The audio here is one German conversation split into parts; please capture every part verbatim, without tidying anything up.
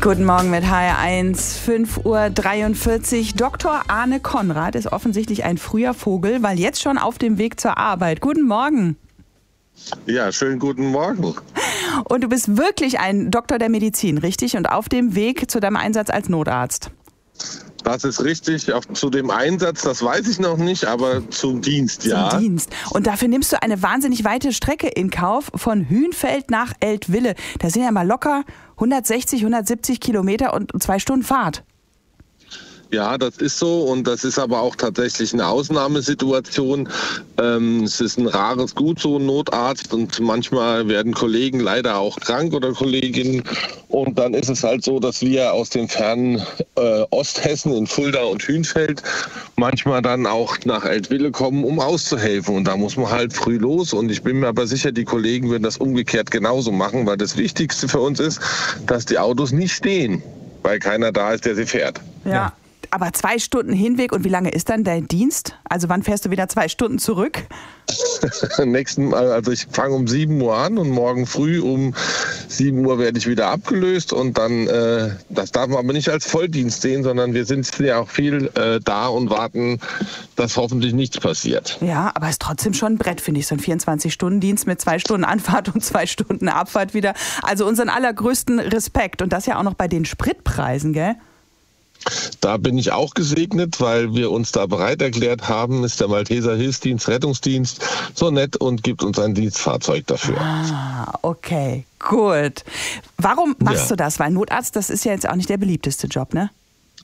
Guten Morgen mit H R eins, fünf Uhr dreiundvierzig. Doktor Arne Konrad ist offensichtlich ein früher Vogel, weil jetzt schon auf dem Weg zur Arbeit. Guten Morgen. Ja, schönen guten Morgen. Und du bist wirklich ein Doktor der Medizin, richtig? Und auf dem Weg zu deinem Einsatz als Notarzt. Das ist richtig. Auf, zu dem Einsatz, das weiß ich noch nicht, aber zum Dienst, ja. Zum Dienst. Und dafür nimmst du eine wahnsinnig weite Strecke in Kauf, von Hünfeld nach Eltville. Da sind ja mal locker hundertsechzig, hundertsiebzig Kilometer und zwei Stunden Fahrt. Ja, das ist so, und das ist aber auch tatsächlich eine Ausnahmesituation. Ähm, es ist ein rares Gut, so ein Notarzt, und manchmal werden Kollegen leider auch krank oder Kolleginnen, und dann ist es halt so, dass wir aus dem fernen äh, Osthessen in Fulda und Hünfeld manchmal dann auch nach Eltville kommen, um auszuhelfen, und da muss man halt früh los, und ich bin mir aber sicher, die Kollegen würden das umgekehrt genauso machen, weil das Wichtigste für uns ist, dass die Autos nicht stehen, weil keiner da ist, der sie fährt. Ja. ja. Aber zwei Stunden Hinweg, und wie lange ist dann dein Dienst? Also wann fährst du wieder zwei Stunden zurück? Nächsten Mal, also ich fange um sieben Uhr an, und morgen früh um sieben Uhr werde ich wieder abgelöst, und dann, äh, das darf man aber nicht als Volldienst sehen, sondern wir sind ja auch viel äh, da und warten, dass hoffentlich nichts passiert. Ja, aber es ist trotzdem schon ein Brett, finde ich, so ein vierundzwanzig-Stunden-Dienst mit zwei Stunden Anfahrt und zwei Stunden Abfahrt wieder. Also unseren allergrößten Respekt, und das ja auch noch bei den Spritpreisen, gell? Da bin ich auch gesegnet, weil wir uns da bereit erklärt haben, ist der Malteser Hilfsdienst, Rettungsdienst so nett und gibt uns ein Dienstfahrzeug dafür. Ah, okay, gut. Warum machst ja. du das? Weil Notarzt, das ist ja jetzt auch nicht der beliebteste Job, ne?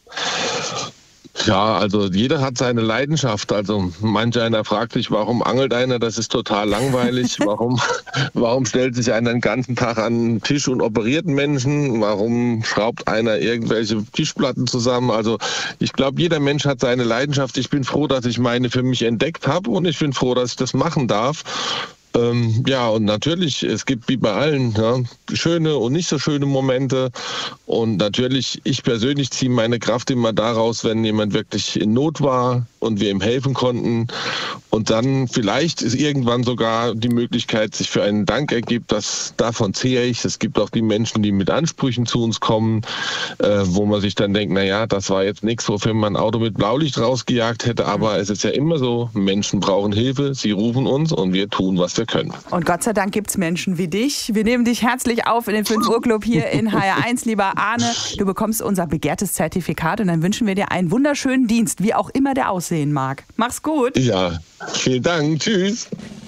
Ja, also jeder hat seine Leidenschaft. Also manch einer fragt sich, warum angelt einer? Das ist total langweilig. Warum, warum stellt sich einer den ganzen Tag an den Tisch und operiert Menschen? Warum schraubt einer irgendwelche Tischplatten zusammen? Also ich glaube, jeder Mensch hat seine Leidenschaft. Ich bin froh, dass ich meine für mich entdeckt habe, und ich bin froh, dass ich das machen darf. Ähm, ja, und natürlich, es gibt wie bei allen ja, schöne und nicht so schöne Momente, und natürlich, ich persönlich ziehe meine Kraft immer daraus, wenn jemand wirklich in Not war und wir ihm helfen konnten, und dann vielleicht ist irgendwann sogar die Möglichkeit sich für einen Dank ergibt, das, davon zehre ich. Es gibt auch die Menschen, die mit Ansprüchen zu uns kommen, äh, wo man sich dann denkt, naja, das war jetzt nichts, wofür man ein Auto mit Blaulicht rausgejagt hätte, aber es ist ja immer so, Menschen brauchen Hilfe, sie rufen uns, und wir tun, was wir können. Und Gott sei Dank gibt es Menschen wie dich. Wir nehmen dich herzlich auf in den fünf Uhr Club hier in H R eins. Lieber Arne, du bekommst unser begehrtes Zertifikat, und dann wünschen wir dir einen wunderschönen Dienst, wie auch immer der aussehen mag. Mach's gut. Ja, vielen Dank. Tschüss.